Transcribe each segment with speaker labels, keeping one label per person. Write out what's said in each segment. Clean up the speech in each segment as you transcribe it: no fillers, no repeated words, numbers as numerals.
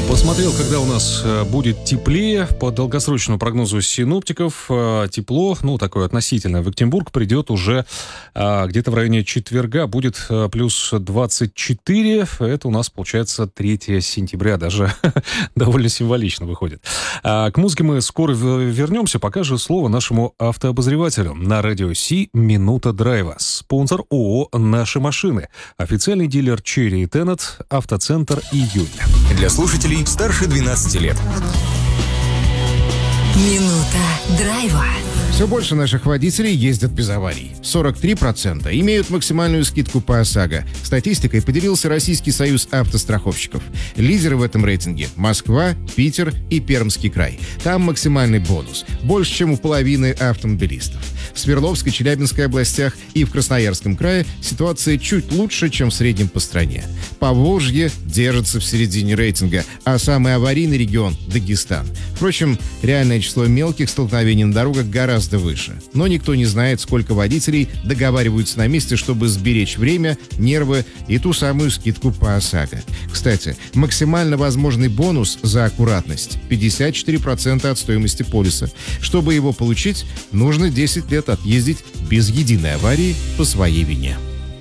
Speaker 1: Посмотрел, когда у нас будет теплее. По долгосрочному прогнозу синоптиков тепло, такое относительное, в Екатеринбург придет уже где-то в районе четверга. Будет плюс 24. Это у нас, получается, 3 сентября. Даже довольно символично выходит. К музыке мы скоро вернемся. Пока же слово нашему автообозревателю. На радио Си «Минута драйва». Спонсор ООО «Наши машины». Официальный дилер Chery и Tenet. Автоцентр «Июнь».
Speaker 2: Для слушателей старше 12 лет.
Speaker 3: Минута драйва.
Speaker 4: Все больше наших водителей ездят без аварий. 43% имеют максимальную скидку по ОСАГО. Статистикой поделился Российский союз автостраховщиков. Лидеры в этом рейтинге – Москва, Питер и Пермский край. Там максимальный бонус – больше, чем у половины автомобилистов. В Свердловской, Челябинской областях и в Красноярском крае ситуация чуть лучше, чем в среднем по стране. Поволжье держится в середине рейтинга, а самый аварийный регион – Дагестан. Впрочем, реальное число мелких столкновений на дорогах гораздо выше. Но никто не знает, сколько водителей договариваются на месте, чтобы сберечь время, нервы и ту самую скидку по ОСАГО. Кстати, максимально возможный бонус за аккуратность – 54% от стоимости полиса. Чтобы его получить, нужно 10 лет отъездить без единой аварии по своей вине.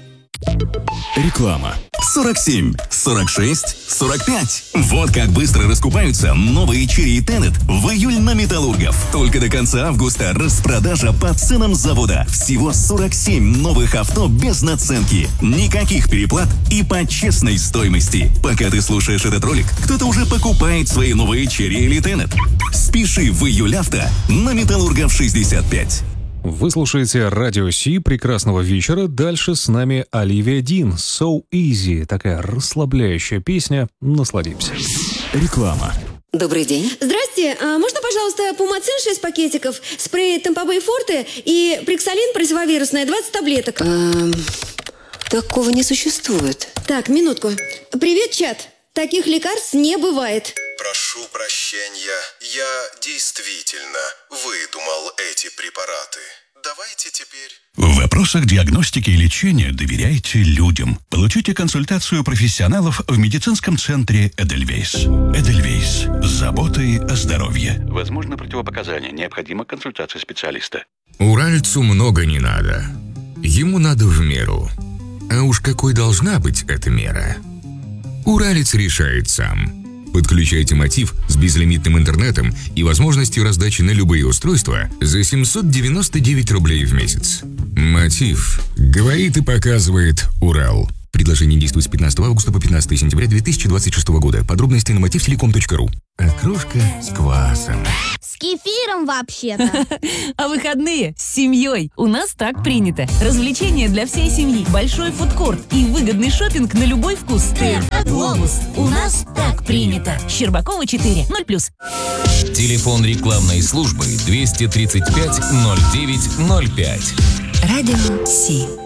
Speaker 2: Реклама. 47, 46, 45. Вот как быстро раскупаются новые Chery и Tenet в июль на Металлургов. Только до конца августа распродажа по ценам завода. Всего 47 новых авто без наценки. Никаких переплат и по честной стоимости. Пока ты слушаешь этот ролик, кто-то уже покупает свои новые Chery или Tenet. Спеши в июль авто на Металлургов 65.
Speaker 1: Вы слушаете радио Си. Прекрасного вечера. Дальше с нами Оливия Дин. So Easy. Такая расслабляющая песня. Насладимся.
Speaker 2: Реклама.
Speaker 3: Добрый день.
Speaker 5: Здрасте. Можно, пожалуйста, пумацин 6 пакетиков, спрей Тампобей Форте и Приксалин противовирусное 20 таблеток?
Speaker 3: Такого не существует.
Speaker 5: Так, минутку. Привет, чат. Таких лекарств не бывает.
Speaker 6: Прошу прощения, я действительно выдумал эти препараты. Давайте теперь...
Speaker 7: В вопросах диагностики и лечения доверяйте людям. Получите консультацию профессионалов в медицинском центре «Эдельвейс». «Эдельвейс» с заботой о здоровье. Возможно противопоказания. Необходима консультация специалиста.
Speaker 8: Уральцу много не надо. Ему надо в меру. А уж какой должна быть эта мера? Уралец решает сам. Подключайте Мотив с безлимитным интернетом и возможностью раздачи на любые устройства за 799 рублей в месяц. Мотив. Говорит и показывает Урал. Предложение действует с 15 августа по 15 сентября 2026 года. Подробности на motivtelecom.ru. Окрошка с квасом.
Speaker 9: С кефиром вообще-то.
Speaker 10: А выходные с семьей. У нас так принято. Развлечения для всей семьи, большой фудкорт и выгодный шопинг на любой вкус. Глобус. У нас так принято. Щербакова 4, 0+.
Speaker 2: Телефон рекламной службы 235 09 05.
Speaker 3: Радио Си.